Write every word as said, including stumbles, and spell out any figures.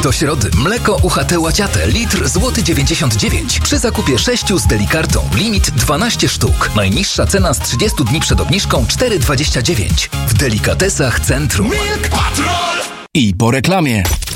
Do środy mleko U H T Łaciate litr złoty dziewięćdziesiąt dziewięć przy zakupie sześciu z Delikartą. Limit dwanaście sztuk. Najniższa cena z trzydziestu dni przed obniżką cztery dwadzieścia dziewięć. W Delikatesach Centrum. Milk Patrol! I po reklamie.